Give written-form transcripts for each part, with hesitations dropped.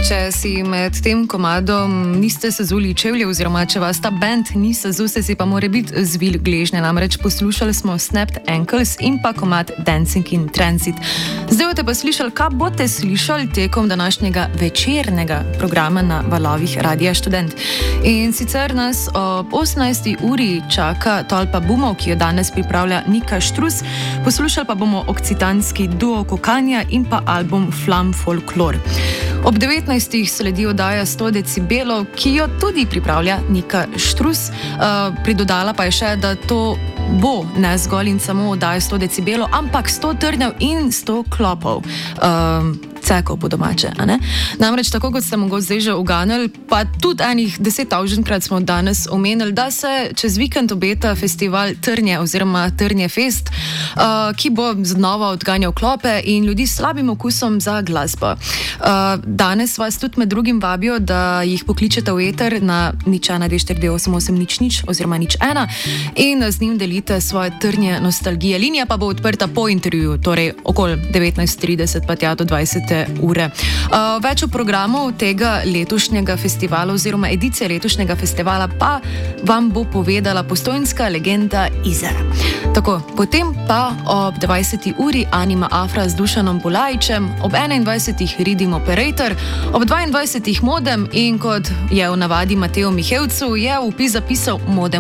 Če si med tem komadom niste sezuli čevlje, oziroma če vas ta band ni sezul, se si pa mora biti zvil gležnje. Namreč poslušali smo Snapped Ankles in pa komad Dancing in Transit. Zdaj boste pa slišali, kaj boste slišali tekom današnjega večernega programa na valovih Radia Študent. In sicer nas ob 18. uri čaka tolpa bumov, ki jo danes pripravlja Nika Štrus. Poslušali pa bomo okcitanski duo Kokanja in pa album Flam Folklor. Ob 19. sledi oddaja 100 decibelov, ki jo tudi pripravlja Nika Štrus. Pridodala pa je še, da to bo ne zgolj in samo oddaja 100 decibelov, ampak 100 trnjev in 100 klopov. Cekov po domače, a ne? Namreč, tako kot ste mogoče zdaj že uganili, pa tudi enih 10.000-krat smo danes omenili, da se čez vikend obeta festival Trnje oziroma Trnje Fest, ki bo znova odganjal klope in ljudi s slabim okusom za glasbo. Danes vas tudi med drugim vabijo, da jih pokličete v eter na 012428800 oziroma 01 in z njim delite svoje trnje nostalgije. Linija pa bo odprta po intervjuju, torej okoli 19:30 pa tja do 20. ure. Več o programu tega letošnjega festivala oziroma edicije letošnjega festivala pa vam bo povedala postojnska legenda Iza. Tako, potem pa ob 20. uri Anima Afra z Dušanom Bulajičem, ob 21. Rhythm Operator, ob 22. Modem in kot je v navadi Mateju Mihevcu, je vpis zapisal mode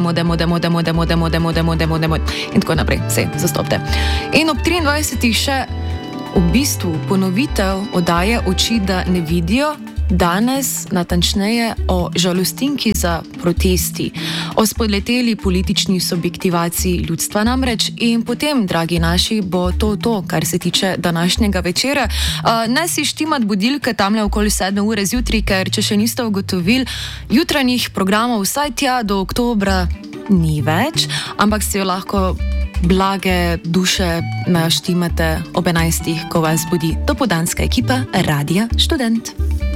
in tako naprej. Vse, zastopte. In ob 23. še v bistvu ponovitev oddaje Oči, da ne vidijo, danes natančneje o žalostinki za protesti, o spodleteli politični subjektivaciji ljudstva namreč in potem, dragi naši, bo to, kar se tiče današnjega večera. Ne si štimat budilke tamle okoli 7 ure zjutraj, ker če še niste ugotovili, jutranjih programov vsaj tja do oktobra ni več, ampak si jo lahko blage duše naštimate ob 11, ko vas budi dopoldanska ekipa Radia Študent.